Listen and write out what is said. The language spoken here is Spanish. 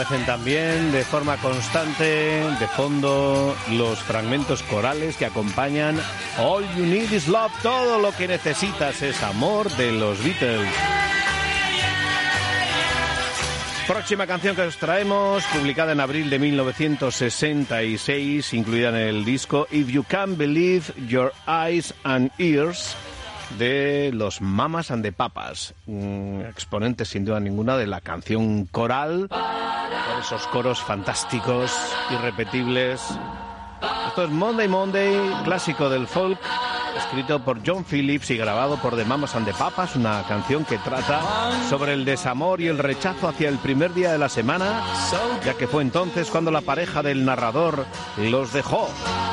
aparecen también de forma constante, de fondo, los fragmentos corales que acompañan All You Need Is Love, todo lo que necesitas es amor, de los Beatles. Próxima canción que os traemos, publicada en abril de 1966, incluida en el disco If You Can't Believe Your Eyes and Ears, de los Mamas and the Papas, exponentes sin duda ninguna de la canción coral, con esos coros fantásticos, irrepetibles. Esto es Monday Monday, clásico del folk, escrito por John Phillips y grabado por The Mamas and the Papas, una canción que trata sobre el desamor y el rechazo hacia el primer día de la semana, ya que fue entonces cuando la pareja del narrador los dejó.